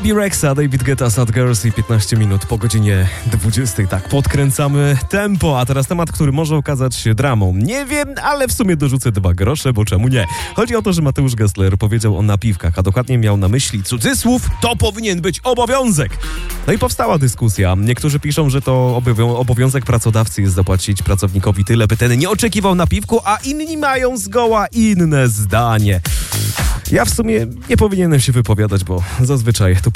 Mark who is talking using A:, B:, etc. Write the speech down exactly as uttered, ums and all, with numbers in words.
A: Bibi Rexa, David Guetta, Sad Girls i piętnaście minut po godzinie dwudziestej. Tak, podkręcamy tempo, a teraz temat, który może okazać się dramą. Nie wiem, ale w sumie dorzucę dwa grosze, bo czemu nie? Chodzi o to, że Mateusz Gessler powiedział o napiwkach, a dokładnie miał na myśli cudzysłów, to powinien być obowiązek. No i powstała dyskusja. Niektórzy piszą, że to obowią- obowiązek pracodawcy jest zapłacić pracownikowi tyle, by ten nie oczekiwał napiwku, a inni mają zgoła inne zdanie. Ja w sumie nie powinienem się wypowiadać, bo zazwyczaj to